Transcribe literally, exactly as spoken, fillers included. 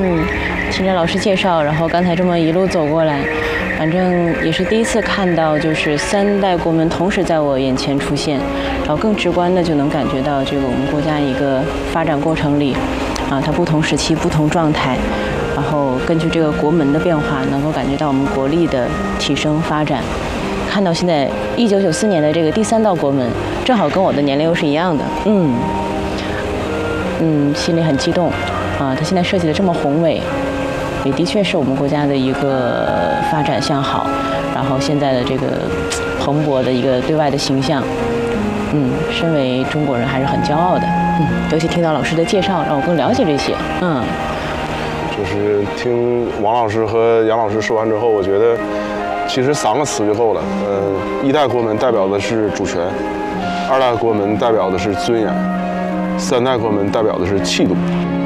嗯，听着老师介绍，然后刚才这么一路走过来，反正也是第一次看到，就是三代国门同时在我眼前出现，然后更直观的就能感觉到这个我们国家一个发展过程里，啊，它不同时期不同状态，然后根据这个国门的变化，能够感觉到我们国力的提升发展。看到现在一九九四年的这个第三道国门，正好跟我的年龄又是一样的，嗯嗯，心里很激动啊！它现在设计的这么宏伟，也的确是我们国家的一个发展向好，然后现在的这个蓬勃的一个对外的形象，嗯，身为中国人还是很骄傲的，嗯，尤其听到老师的介绍，让我更了解这些，嗯。 就是听王老师和杨老师说完之后，我觉得其实三个词就够了。呃，一代国门代表的是主权，二代国门代表的是尊严，三代国门代表的是气度。